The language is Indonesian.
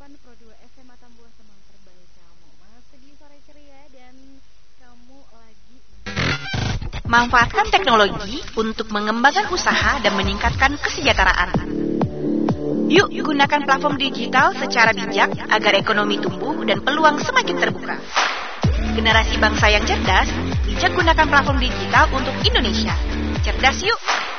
Pro 2 SMA Tambuah, teman terbaik kamu. Masih di sore ceria dan kamu lagi manfaatkan teknologi untuk mengembangkan usaha dan meningkatkan kesejahteraan. Yuk gunakan platform digital secara bijak agar ekonomi tumbuh dan peluang semakin terbuka. Generasi bangsa yang cerdas, bijak gunakan platform digital untuk Indonesia. Cerdas yuk!